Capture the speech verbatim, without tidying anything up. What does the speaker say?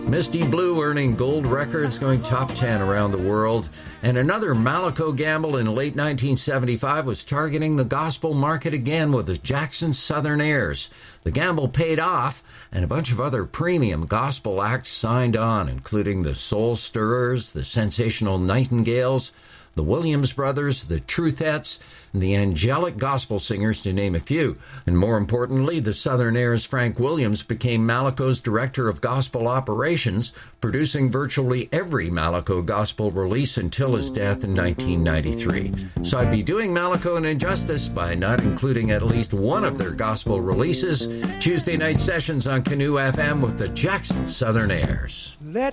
Misty Blue earning gold records, going top ten around the world. And another Malaco gamble in late nineteen seventy-five was targeting the gospel market again with the Jackson Southern Airs. The gamble paid off, and a bunch of other premium gospel acts signed on, including the Soul Stirrers, the Sensational Nightingales, the Williams Brothers, the Truthettes, and the Angelic Gospel Singers, to name a few. And more importantly, the Southern Airs' Frank Williams became Malaco's Director of Gospel Operations, producing virtually every Malaco gospel release until his death in nineteen ninety-three. So I'd be doing Malaco an injustice by not including at least one of their gospel releases. Tuesday night sessions on Canoe F M with the Jackson Southern Airs. Let